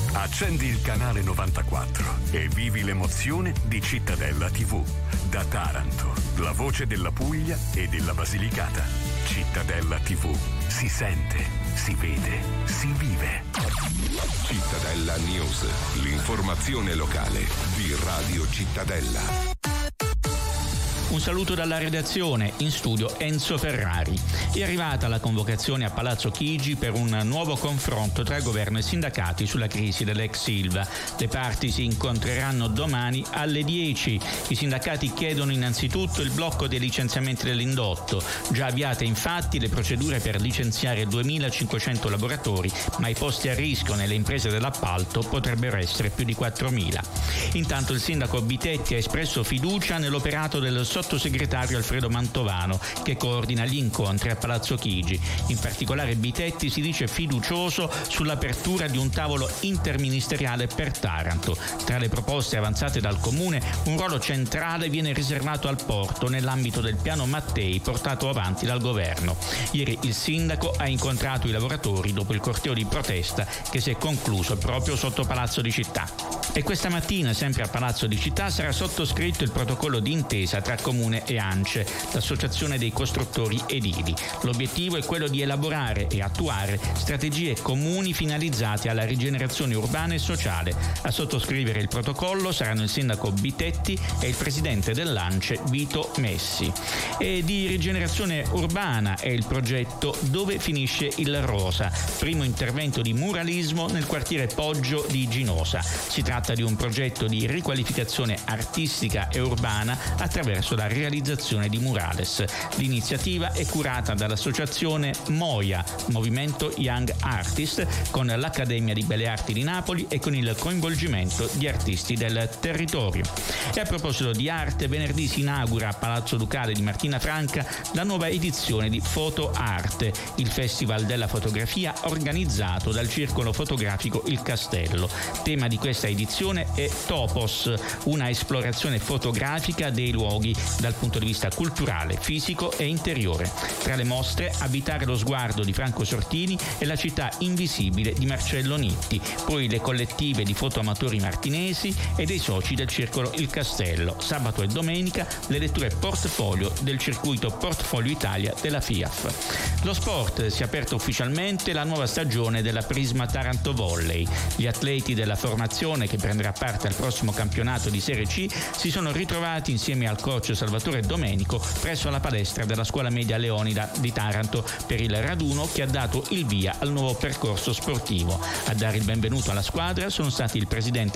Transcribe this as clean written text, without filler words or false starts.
Accendi il canale 94 e vivi l'emozione di Cittadella TV. Da Taranto, la voce della Puglia e della Basilicata. Cittadella TV. Si sente, si vede, si vive. Cittadella News, l'informazione locale di Radio Cittadella. Un saluto dalla redazione, in studio Enzo Ferrari. È arrivata la convocazione a Palazzo Chigi per un nuovo confronto tra governo e sindacati sulla crisi dell'ex Ilva. Le parti si incontreranno domani alle 10. I sindacati chiedono innanzitutto il blocco dei licenziamenti dell'indotto. Già avviate infatti le procedure per licenziare 2.500 lavoratori, ma i posti a rischio nelle imprese dell'appalto potrebbero essere più di 4.000. Intanto il sindaco Bitetti ha espresso fiducia nell'operato del sottosegretario Alfredo Mantovano, che coordina gli incontri a Palazzo Chigi. In particolare Bitetti si dice fiducioso sull'apertura di un tavolo interministeriale per Taranto. Tra le proposte avanzate dal comune, un ruolo centrale viene riservato al porto nell'ambito del piano Mattei portato avanti dal governo. Ieri il sindaco ha incontrato i lavoratori dopo il corteo di protesta che si è concluso proprio sotto Palazzo di Città. E questa mattina, sempre a Palazzo di Città, sarà sottoscritto il protocollo d'intesa tra Comune e ANCE, l'associazione dei costruttori edili. L'obiettivo è quello di elaborare e attuare strategie comuni finalizzate alla rigenerazione urbana e sociale. A sottoscrivere il protocollo saranno il sindaco Bitetti e il presidente dell'ANCE Vito Messi. E di rigenerazione urbana è il progetto Dove finisce il rosa, primo intervento di muralismo nel quartiere Poggio di Ginosa. Si tratta di un progetto di riqualificazione artistica e urbana attraverso la realizzazione di murales. L'iniziativa è curata dall'associazione MOIA, Movimento Young Artist, con l'Accademia di Belle Arti di Napoli e con il coinvolgimento di artisti del territorio. E a proposito di arte, venerdì si inaugura a Palazzo Ducale di Martina Franca la nuova edizione di Foto Arte, il festival della fotografia organizzato dal Circolo Fotografico Il Castello. Tema di questa edizione è Topos, una esplorazione fotografica dei luoghi dal punto di vista culturale, fisico e interiore. Tra le mostre, Abitare lo sguardo di Franco Sortini e La città invisibile di Marcello Nitti, poi le collettive di fotoamatori martinesi e dei soci del Circolo Il Castello. Sabato e domenica le letture portfolio del circuito Portfolio Italia della FIAF. Lo sport, si è aperta ufficialmente la nuova stagione della Prisma Taranto Volley. Gli atleti della formazione, che prenderà parte al prossimo campionato di Serie C, si sono ritrovati insieme al coach Salvatore Domenico presso la palestra della Scuola Media Leonida di Taranto per il raduno che ha dato il via al nuovo percorso sportivo. A dare il benvenuto alla squadra sono stati il presidente